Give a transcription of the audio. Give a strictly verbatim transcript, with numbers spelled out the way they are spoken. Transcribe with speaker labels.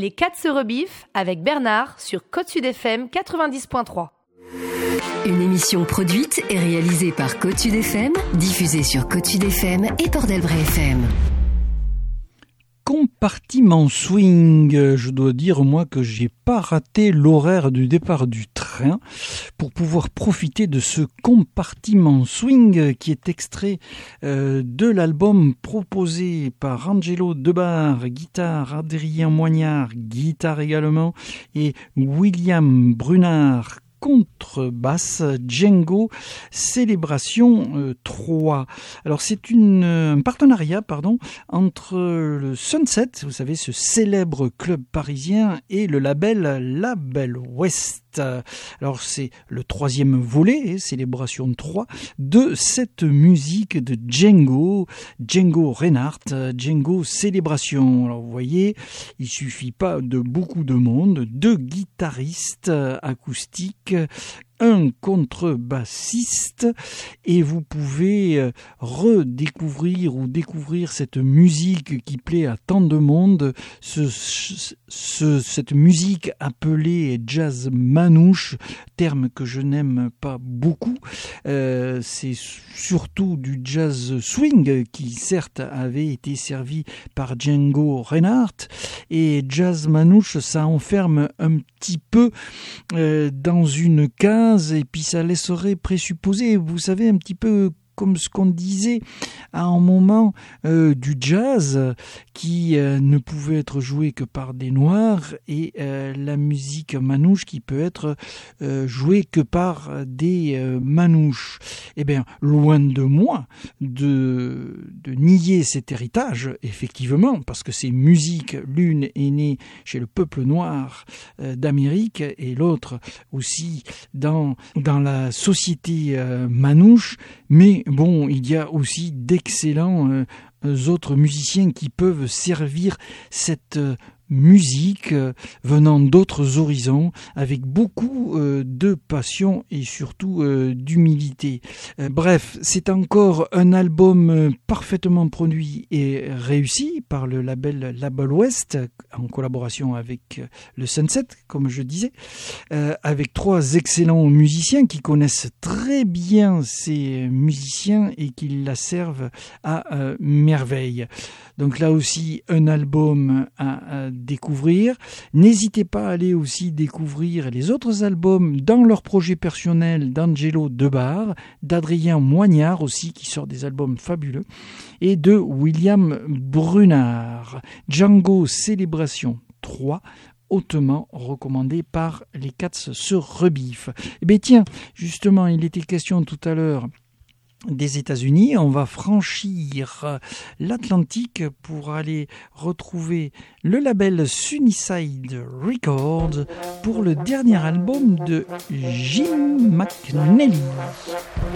Speaker 1: Les Cats se rebiffent avec Bernard sur Côte Sud F M quatre-vingt-dix point trois.
Speaker 2: Une émission produite et réalisée par Côte Sud F M, diffusée sur Côte Sud F M et Port-d'Albret F M.
Speaker 3: Compartiment swing, je dois dire moi que j'ai pas raté l'horaire du départ du train pour pouvoir profiter de ce compartiment swing qui est extrait euh, de l'album proposé par Angelo Debar, guitare, Adrien Moignard, guitare également, et William Brunard, contrebasse, Django, Célébration euh, trois. Alors c'est une, un partenariat pardon, entre le Sunset, vous savez ce célèbre club parisien, et le label Label West. Alors c'est le troisième volet, Célébration trois, de cette musique de Django, Django Reinhardt, Django Célébration. Alors vous voyez, il suffit pas de beaucoup de monde, deux guitaristes acoustiques, un contrebassiste, et vous pouvez redécouvrir ou découvrir cette musique qui plaît à tant de monde, ce, ce, cette musique appelée jazz manouche, terme que je n'aime pas beaucoup. Euh, c'est surtout du jazz swing qui certes avait été servi par Django Reinhardt, et jazz manouche ça enferme un petit peu euh, dans une case, et puis ça laisserait présupposer, vous savez, un petit peu comme ce qu'on disait à un moment euh, du jazz qui euh, ne pouvait être joué que par des noirs, et euh, la musique manouche qui peut être euh, jouée que par des euh, manouches. Eh bien, loin de moi de, de nier cet héritage, effectivement, parce que ces musiques, l'une est née chez le peuple noir euh, d'Amérique et l'autre aussi dans, dans la société euh, manouche, mais bon, il y a aussi d'excellents euh, autres musiciens qui peuvent servir cette euh, musique euh, venant d'autres horizons avec beaucoup euh, de passion et surtout euh, d'humilité. Euh, bref, c'est encore un album euh, parfaitement produit et réussi par le label Label West en collaboration avec euh, le Sunset, comme je disais, euh, avec trois excellents musiciens qui connaissent très bien ces musiciens et qui la servent à euh, merveille. Donc là aussi, un album à, à découvrir. N'hésitez pas à aller aussi découvrir les autres albums dans leur projet personnel d'Angelo Debar, d'Adrien Moignard aussi, qui sort des albums fabuleux, et de William Brunard. Django Célébration trois, hautement recommandé par les Cats se rebiffent. Eh bien tiens, justement, il était question tout à l'heure des États-Unis. On va franchir l'Atlantique pour aller retrouver le label Sunnyside Records pour le dernier album de Jim McNally.